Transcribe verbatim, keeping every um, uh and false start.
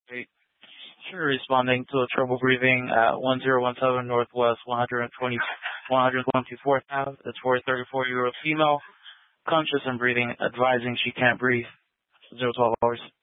Great. Sure, responding to a trouble breathing at one zero one seven Northwest one twenty, one twenty-fourth Ave. It's for a thirty-four-year-old female, conscious and breathing, advising she can't breathe. zero twelve hours.